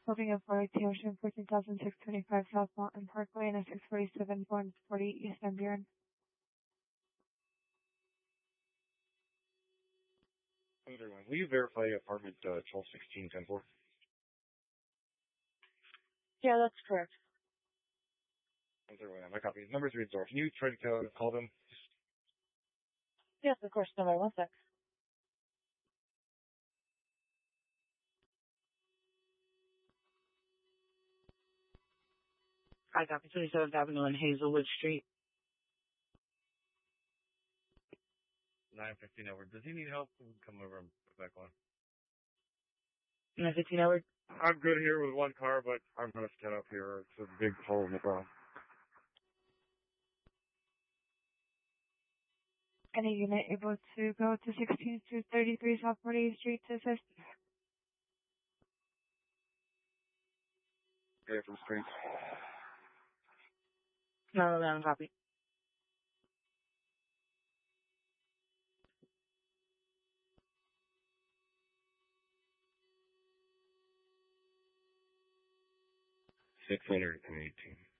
Building of 418 Ocean, 14,625 South Mountain Parkway, and 647, 140 East Van Buren. Will you verify apartment 1216-10-4? Yeah, that's correct. My copy. Number 3 door. Can you try to call them? Yes, of course. No, one sec. I copy 27th Avenue and Hazelwood Street. 9:15 over. Does he need help? Come over and put back on. 9:15 over. I'm good here with one car, but I'm going to stand up here. It's a big hole in the ground. Any unit able to go to 16th to 33 South 48th Street to assist? Yeah, from Street. No, copy. $618.